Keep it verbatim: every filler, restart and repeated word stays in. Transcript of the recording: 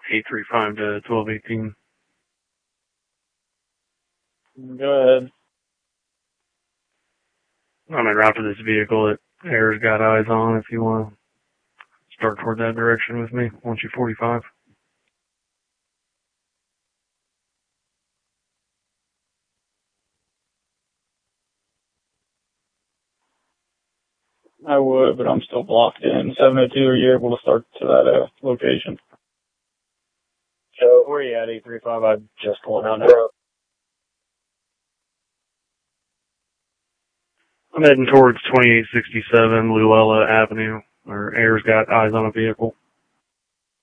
eight three five to twelve eighteen. Go ahead. I'm en route to this vehicle that Air's got eyes on if you want to start toward that direction with me. Once you forty-five. I would, but I'm still blocked in. seven oh two, are you able to start to that uh, location? So, where are you at, eight three five? I just pulled down there. I'm heading towards twenty-eight sixty-seven Luella Avenue, where Air's got eyes on a vehicle.